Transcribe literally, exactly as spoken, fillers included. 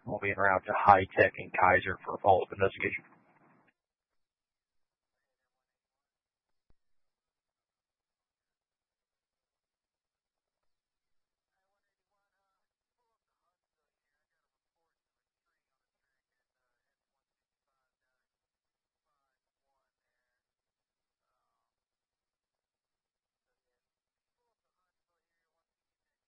I'll be en route to High Tech and Kaiser for a follow-up investigation.